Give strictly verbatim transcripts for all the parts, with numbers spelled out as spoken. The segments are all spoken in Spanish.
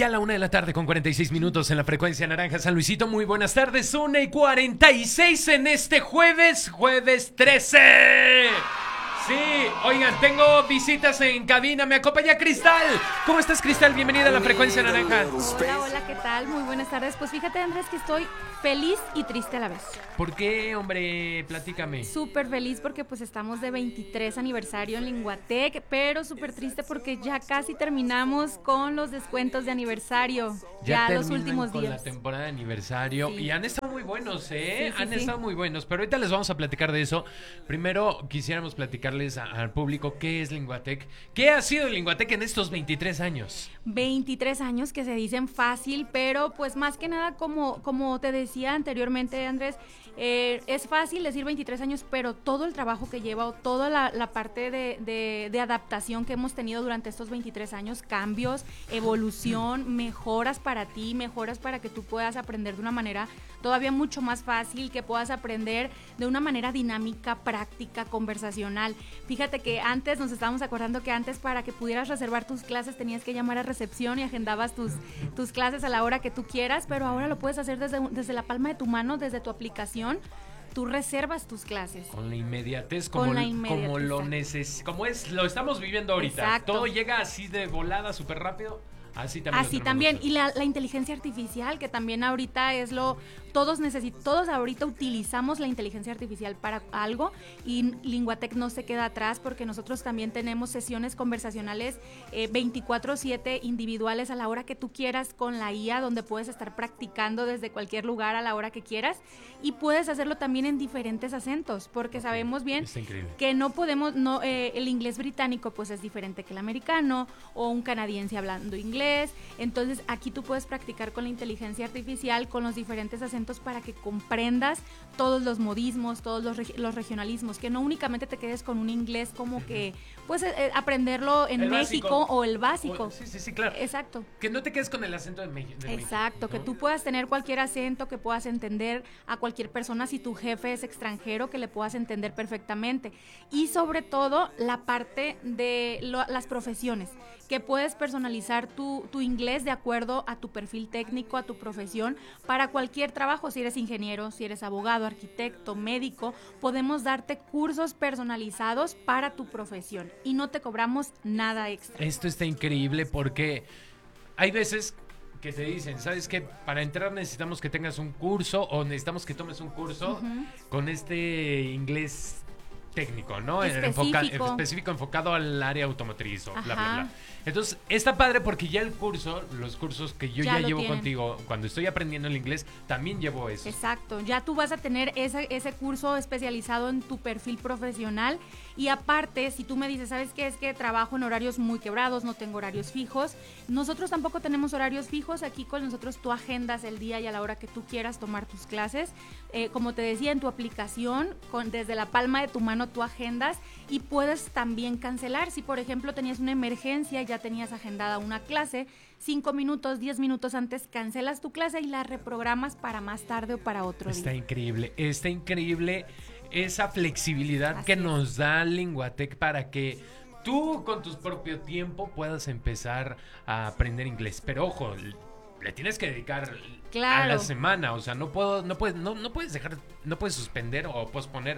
Ya a la una de la tarde con cuarenta y seis minutos en la frecuencia naranja San Luisito. Muy buenas tardes, una y cuarenta y seis en este jueves, jueves trece. Sí, oigan, tengo visitas en cabina, me acompaña Cristal. ¿Cómo estás, Cristal? Bienvenida a la frecuencia naranja. Hola, hola, ¿qué tal? Muy buenas tardes. Pues fíjate, Andrés, que estoy feliz y triste a la vez. ¿Por qué, hombre? Platícame. Súper feliz porque pues estamos de veintitrés aniversario en Linguatec, pero súper triste porque ya casi terminamos con los descuentos de aniversario. Ya, ya los últimos con días. La temporada de aniversario. Sí. Y han estado muy buenos, ¿eh? Sí, sí, han sí. estado muy buenos, pero ahorita les vamos a platicar de eso. Primero quisiéramos platicarles a, al público qué es Linguatec. ¿Qué ha sido Linguatec en estos veintitrés años? veintitrés años que se dicen fácil, pero pues más que nada, como, como te decía anteriormente, Andrés, eh, es fácil decir veintitrés años, pero todo el trabajo que lleva o toda la, la parte de, de, de adaptación que hemos tenido durante estos veintitrés años, cambios, evolución, mejoras para ti, mejoras para que tú puedas aprender de una manera todavía mucho más fácil, que puedas aprender de una manera dinámica, práctica, conversacional. Fíjate que antes, nos estábamos acordando que antes para que pudieras reservar tus clases tenías que llamar a recepción y agendabas tus, tus clases a la hora que tú quieras, pero ahora lo puedes hacer desde, desde la palma de tu mano, desde tu aplicación. Tú reservas tus clases. Con la inmediatez, como, Con la inmediatez, como lo neces como es, lo estamos viviendo ahorita. Exacto. Todo llega así de volada, súper rápido. Así también. Así también. Y la, la inteligencia artificial, que también ahorita es lo... Todos necesitan, todos ahorita utilizamos la inteligencia artificial para algo y Linguatec no se queda atrás porque nosotros también tenemos sesiones conversacionales eh, veinticuatro siete individuales a la hora que tú quieras con la I A, donde puedes estar practicando desde cualquier lugar a la hora que quieras y puedes hacerlo también en diferentes acentos porque okay. Sabemos bien que no podemos, no eh, el inglés británico pues es diferente que el americano o un canadiense hablando inglés, entonces aquí tú puedes practicar con la inteligencia artificial con los diferentes acentos para que comprendas todos los modismos, todos los, reg- los regionalismos, que no únicamente te quedes con un inglés como uh-huh. que, pues, eh, aprenderlo en el México básico. O el básico. O, sí, sí, sí, claro. Exacto. Que no te quedes con el acento de, Me- de Exacto, México, ¿no? Que tú puedas tener cualquier acento, que puedas entender a cualquier persona, si tu jefe es extranjero, que le puedas entender perfectamente. Y sobre todo, la parte de lo, las profesiones, que puedes personalizar tu, tu inglés de acuerdo a tu perfil técnico, a tu profesión, para cualquier trabajo. Si eres ingeniero, si eres abogado, arquitecto, médico, podemos darte cursos personalizados para tu profesión y no te cobramos nada extra. Esto está increíble porque hay veces que te dicen, ¿sabes qué? Para entrar necesitamos que tengas un curso o necesitamos que tomes un curso uh-huh. con este inglés técnico, ¿no? Específico. Enfoca- específico enfocado al área automotriz o bla, bla, bla. Entonces, está padre porque ya el curso, los cursos que yo ya, ya llevo tienen. Contigo, cuando estoy aprendiendo el inglés, también llevo eso. Exacto, ya tú vas a tener ese, ese curso especializado en tu perfil profesional y aparte, si tú me dices, ¿sabes qué? Es que trabajo en horarios muy quebrados, no tengo horarios fijos. Nosotros tampoco tenemos horarios fijos, aquí con nosotros tú agendas el día y a la hora que tú quieras tomar tus clases. Eh, como te decía, en tu aplicación, con, desde la palma de tu mano tú agendas y puedes también cancelar. Si por ejemplo tenías una emergencia, ya tenías agendada una clase, cinco minutos, diez minutos antes cancelas tu clase y la reprogramas para más tarde o para otro está día. Está increíble, está increíble esa flexibilidad Así que es. nos da Linguatec para que tú con tu propio tiempo puedas empezar a aprender inglés. Pero ojo, le tienes que dedicar claro. a la semana, o sea, no puedo, no puedes, no, no puedes dejar, no puedes suspender o posponer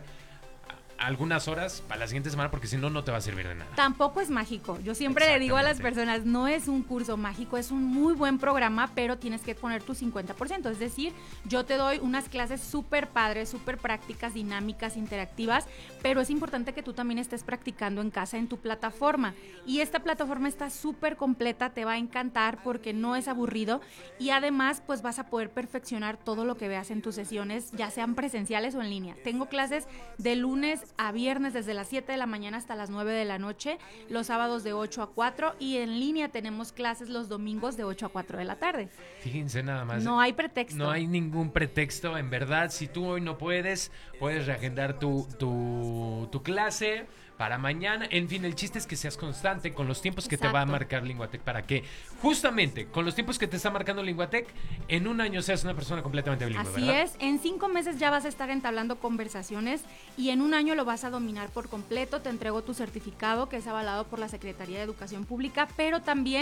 algunas horas para la siguiente semana porque si no, no te va a servir de nada. Tampoco es mágico. Yo siempre le digo a las personas, no es un curso mágico, es un muy buen programa, pero tienes que poner tu cincuenta por ciento. Es decir, yo te doy unas clases súper padres, súper prácticas, dinámicas, interactivas, pero es importante que tú también estés practicando en casa en tu plataforma. Y esta plataforma está súper completa, te va a encantar porque no es aburrido y además pues vas a poder perfeccionar todo lo que veas en tus sesiones, ya sean presenciales o en línea. Tengo clases de lunes a viernes desde las siete de la mañana hasta las nueve de la noche, los sábados de ocho a cuatro y en línea tenemos clases los domingos de ocho a cuatro de la tarde. Fíjense nada más. No hay pretexto. No hay ningún pretexto, en verdad. Si tú hoy no puedes, puedes reagendar tu, tu, tu clase para mañana. En fin, el chiste es que seas constante con los tiempos que Exacto. Te va a marcar Linguatec para que justamente con los tiempos que te está marcando Linguatec, en un año seas una persona completamente bilingüe, Así ¿verdad? es, en cinco meses ya vas a estar entablando conversaciones y en un año lo vas a dominar por completo. Te entrego tu certificado que es avalado por la Secretaría de Educación Pública, pero también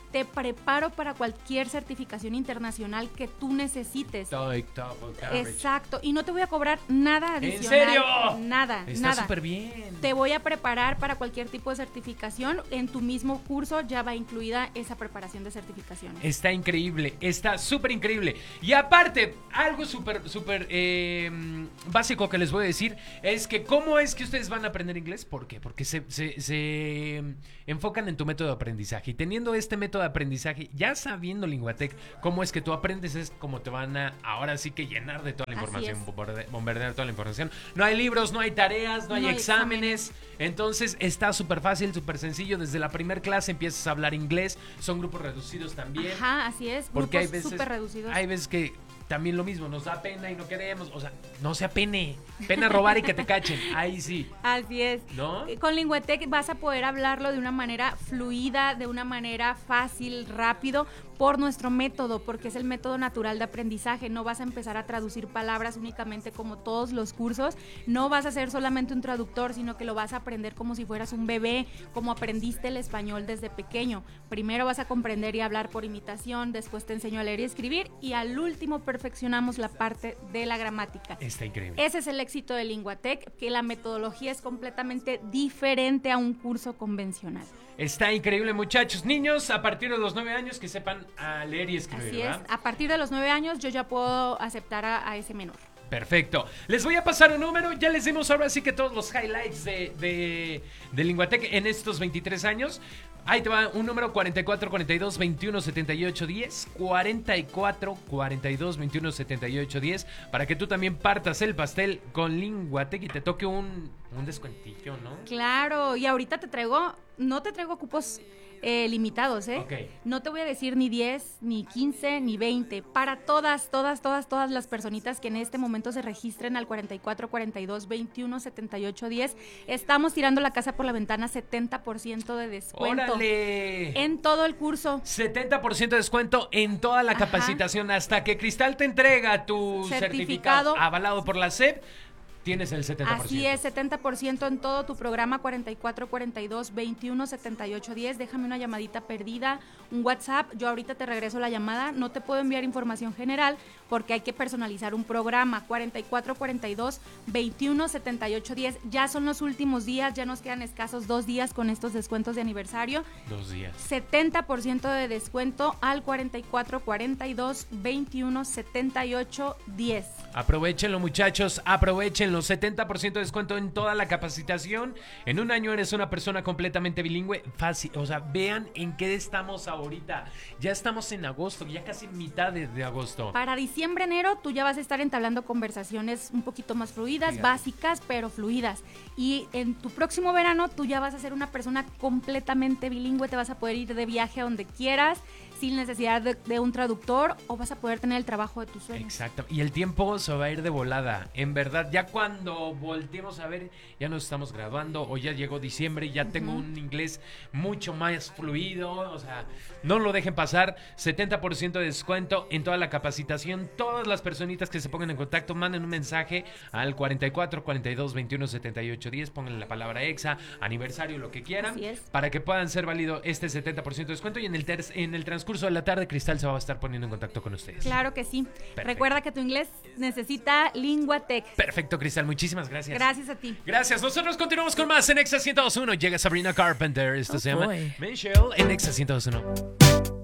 te preparo para cualquier certificación internacional que tú necesites. TOEIC, TOEFL, Cambridge. Exacto, y no te voy a cobrar nada adicional. ¿En serio? Nada, Está nada. súper bien. Te voy a preparar para cualquier tipo de certificación. En tu mismo curso ya va incluida esa preparación de certificaciones. Está increíble, está súper increíble. Y aparte, algo súper, súper eh, básico que les voy a decir es que ¿cómo es que ustedes van a aprender inglés? ¿Por qué? Porque se, se, se enfocan en tu método de aprendizaje. Y teniendo este método de aprendizaje, ya sabiendo Linguatec, cómo es que tú aprendes, es como te van a ahora sí que llenar de toda la información, bombarde, bombardear toda la información. No hay libros, no hay tareas, no hay, no hay exámenes. exámenes. Entonces está súper fácil, súper sencillo. Desde la primera clase empiezas a hablar inglés. Son grupos reducidos también. Ajá, así es. Porque grupos hay veces, súper reducidos. Hay veces que también lo mismo, nos da pena y no queremos, o sea, no se apene, pena robar y que te cachen, ahí sí. Así es. ¿No? Con Linguatec vas a poder hablarlo de una manera fluida, de una manera fácil, rápido, por nuestro método, porque es el método natural de aprendizaje. No vas a empezar a traducir palabras únicamente como todos los cursos, no vas a ser solamente un traductor, sino que lo vas a aprender como si fueras un bebé, como aprendiste el español desde pequeño. Primero vas a comprender y hablar por imitación, después te enseño a leer y escribir, y al último perfeccionamos la parte de la gramática. Está increíble. Ese es el éxito de Linguatec, que la metodología es completamente diferente a un curso convencional. Está increíble, muchachos. Niños, a partir de los nueve años que sepan a leer y escribir. Así es, ¿verdad? a partir de los nueve años yo ya puedo aceptar a, a ese menor. Perfecto. Les voy a pasar un número. Ya les dimos ahora sí que todos los highlights de, de, de Linguatec en estos veintitrés años. Ahí te va un número: cuarenta y cuatro, cuarenta y dos, veintiuno, setenta y ocho, diez. cuarenta y cuatro, cuarenta y dos, veintiuno, setenta y ocho, diez. Para que tú también partas el pastel con Linguatec y te toque un, un descuentillo, ¿no? Claro, y ahorita te traigo, no te traigo cupos Eh, limitados, ¿eh? Okay. No te voy a decir ni diez, ni quince, ni veinte. Para todas, todas, todas, todas las personitas que en este momento se registren al cuarenta y cuatro, cuarenta y dos, veintiuno, setenta y ocho, diez, estamos tirando la casa por la ventana, setenta por ciento de descuento. ¡Órale! En todo el curso. setenta por ciento de descuento en toda la Ajá. capacitación. Hasta que Cristal te entrega tu certificado, Certificado. avalado por la S E P. Tienes el setenta por ciento. Así es, setenta por ciento en todo tu programa, cuarenta y cuatro, cuarenta y dos, veintiuno, setenta y ocho, diez. Déjame una llamadita perdida, un WhatsApp. Yo ahorita te regreso la llamada. No te puedo enviar información general porque hay que personalizar un programa. cuarenta y cuatro, cuarenta y dos, veintiuno, setenta y ocho, diez. Ya son los últimos días, ya nos quedan escasos dos días con estos descuentos de aniversario. Dos días. setenta por ciento de descuento al cuarenta y cuatro, cuarenta y dos, veintiuno, setenta y ocho, diez. Aprovechenlo, muchachos, aprovechenlo. setenta por ciento de descuento en toda la capacitación. En un año eres una persona completamente bilingüe. Fácil, o sea, vean en qué estamos ahorita. Ya estamos en agosto, ya casi mitad de, de agosto. Para diciembre, enero, tú ya vas a estar entablando conversaciones un poquito más fluidas, Fíjate. básicas, pero fluidas. Y en tu próximo verano, tú ya vas a ser una persona completamente bilingüe. Te vas a poder ir de viaje a donde quieras, sin necesidad de, de un traductor, o vas a poder tener el trabajo de tus sueños. Exacto. Y el tiempo se va a ir de volada. En verdad, ya cuando volteemos a ver, ya nos estamos graduando o ya llegó diciembre y ya uh-huh. tengo un inglés mucho más fluido. O sea, no lo dejen pasar. setenta por ciento de descuento en toda la capacitación. Todas las personitas que se pongan en contacto, manden un mensaje al cuarenta y cuatro, cuarenta y dos, veintiuno, setenta y ocho, diez. Pónganle la palabra exa, aniversario, lo que quieran. Así es. Para que puedan ser válido este setenta por ciento de descuento. Y en el, ter- en el transcurso curso de la tarde, Cristal se va a estar poniendo en contacto con ustedes. Claro que sí. Perfecto. Recuerda que tu inglés necesita Linguatec. Perfecto, Cristal. Muchísimas gracias. Gracias a ti. Gracias. Nosotros continuamos con más en Exa ciento dos punto uno. Llega Sabrina Carpenter. Esto Oh, se llama boy. Michelle en Exa ciento dos punto uno.